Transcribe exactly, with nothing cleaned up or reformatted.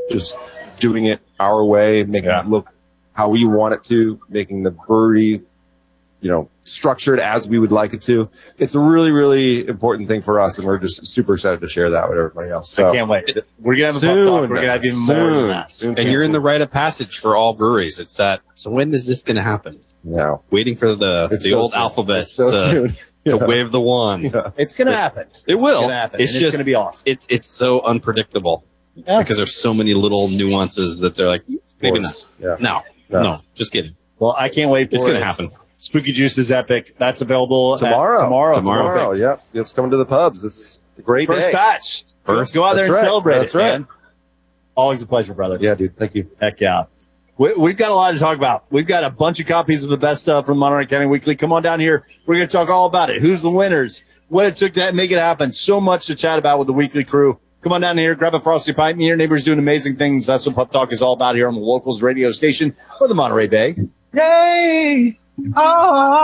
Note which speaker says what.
Speaker 1: just doing it our way, making
Speaker 2: Yeah.
Speaker 1: it look how we want it to, making the brewery, you know, structured as we would like it to. It's a really, really important thing for us, and we're just super excited to share that with everybody else. So
Speaker 2: I can't wait. We're gonna have a
Speaker 1: soon,
Speaker 2: pub talk. We're gonna have even more than
Speaker 1: soon,
Speaker 2: that.
Speaker 1: soon,
Speaker 3: And
Speaker 1: soon,
Speaker 3: you're in
Speaker 1: soon.
Speaker 3: the rite of passage for all breweries. It's that. So when is this going to happen?
Speaker 1: No.
Speaker 3: Waiting for the
Speaker 1: It's
Speaker 3: the
Speaker 1: so
Speaker 3: old
Speaker 1: soon.
Speaker 3: alphabet
Speaker 1: It's so
Speaker 3: to,
Speaker 1: soon.
Speaker 3: to
Speaker 1: Yeah.
Speaker 3: wave the wand.
Speaker 1: Yeah.
Speaker 2: It's gonna happen.
Speaker 3: It will.
Speaker 2: It's gonna happen.
Speaker 3: It's
Speaker 2: and
Speaker 3: just
Speaker 2: it's gonna be awesome.
Speaker 3: It's it's so unpredictable
Speaker 2: Yeah.
Speaker 3: because there's so many little nuances that they're like maybe not.
Speaker 1: course. Yeah.
Speaker 3: No,
Speaker 1: No.
Speaker 3: no, just kidding.
Speaker 2: Well, I can't wait for
Speaker 3: It's
Speaker 2: it.
Speaker 3: going to happen.
Speaker 2: Spooky Juice is epic. That's available at-
Speaker 1: Tomorrow.
Speaker 2: tomorrow.
Speaker 3: Tomorrow.
Speaker 1: Tomorrow, yep. It's coming to the pubs. This is a great
Speaker 2: First
Speaker 1: day.
Speaker 2: batch.
Speaker 3: First.
Speaker 2: Go out there
Speaker 1: That's
Speaker 2: and
Speaker 1: right.
Speaker 2: celebrate
Speaker 1: That's
Speaker 2: it,
Speaker 1: right.
Speaker 2: man. Always a pleasure, brother.
Speaker 1: Yeah, dude. Thank you.
Speaker 2: Heck yeah. We, we've got a lot to talk about. We've got a bunch of copies of the best stuff from Monterey County Weekly. Come on down here. We're going to talk all about it. Who's the winners? What it took to make it happen. So much to chat about with the Weekly crew. Come on down here. Grab a frosty pint. Me and your neighbors doing amazing things. That's what Pup Talk is all about here on the Locals radio station for the Monterey Bay.
Speaker 4: Yay! Oh.